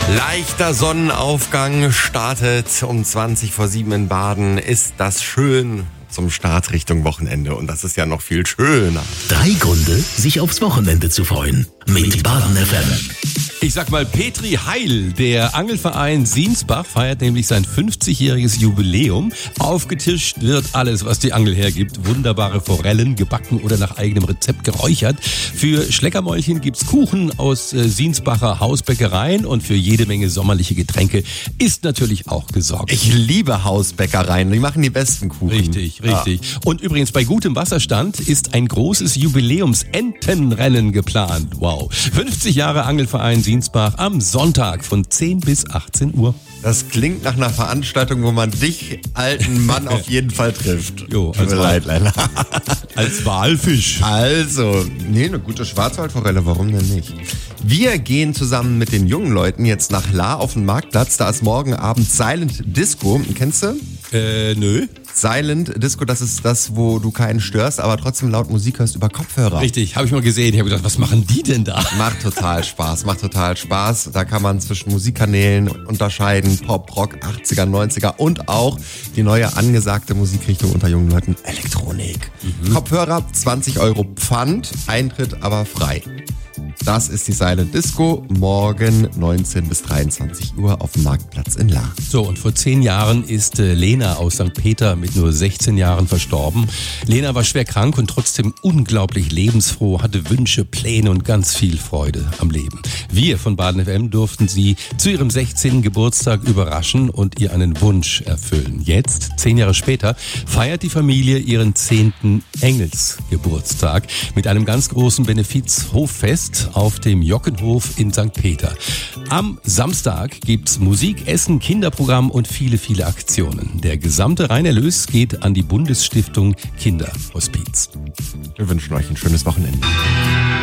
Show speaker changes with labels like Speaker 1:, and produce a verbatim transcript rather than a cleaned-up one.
Speaker 1: Leichter Sonnenaufgang startet um zwanzig vor sieben in Baden. Ist das schön zum Start Richtung Wochenende? Und das ist ja noch viel schöner.
Speaker 2: Drei Gründe, sich aufs Wochenende zu freuen. Mit Baden F M.
Speaker 3: Ich sag mal Petri Heil, der Angelverein Siensbach feiert nämlich sein fünfzigjähriges Jubiläum. Aufgetischt wird alles, was die Angel hergibt. Wunderbare Forellen, gebacken oder nach eigenem Rezept geräuchert. Für Schleckermäulchen gibt's Kuchen aus äh, Siensbacher Hausbäckereien und für jede Menge sommerliche Getränke ist natürlich auch gesorgt.
Speaker 1: Ich liebe Hausbäckereien, die machen die besten Kuchen.
Speaker 3: Richtig, richtig. Ja. Und übrigens bei gutem Wasserstand ist ein großes Jubiläums-Entenrennen geplant. Wow. fünfzig Jahre Angelverein Siensbach am Sonntag von zehn bis achtzehn Uhr.
Speaker 1: Das klingt nach einer Veranstaltung, wo man dich, alten Mann, auf jeden Fall trifft.
Speaker 3: Jo, als,
Speaker 1: leid, leider.
Speaker 3: als Walfisch.
Speaker 1: Also, nee, eine gute Schwarzwaldforelle, warum denn nicht? Wir gehen zusammen mit den jungen Leuten jetzt nach Lahr auf den Marktplatz. Da ist morgen Abend Silent Disco. Kennst du?
Speaker 3: Äh, nö.
Speaker 1: Silent Disco, das ist das, wo du keinen störst, aber trotzdem laut Musik hörst über Kopfhörer.
Speaker 3: Richtig, habe ich mal gesehen. Ich habe gedacht, was machen die denn da?
Speaker 1: Macht total Spaß, macht total Spaß. Da kann man zwischen Musikkanälen unterscheiden, Pop, Rock, achtziger, neunziger und auch die neue angesagte Musikrichtung unter jungen Leuten, Elektronik. Mhm. Kopfhörer, zwanzig Euro Pfand, Eintritt aber frei. Das ist die Silent Disco, morgen neunzehn bis dreiundzwanzig Uhr auf dem Marktplatz in Lahr.
Speaker 3: So, und vor zehn Jahren ist äh, Lena aus Sankt Peter mit nur sechzehn Jahren verstorben. Lena war schwer krank und trotzdem unglaublich lebensfroh, hatte Wünsche, Pläne und ganz viel Freude am Leben. Wir von Baden F M durften sie zu ihrem sechzehnten Geburtstag überraschen und ihr einen Wunsch erfüllen. Jetzt, zehn Jahre später, feiert die Familie ihren zehnten Engelsgeburtstag mit einem ganz großen Benefizhoffest auf dem Jockenhof in Sankt Peter. Am Samstag gibt's Musik, Essen, Kinderprogramm und viele, viele Aktionen. Der gesamte Reinerlös geht an die Bundesstiftung Kinderhospiz.
Speaker 1: Wir wünschen euch ein schönes Wochenende.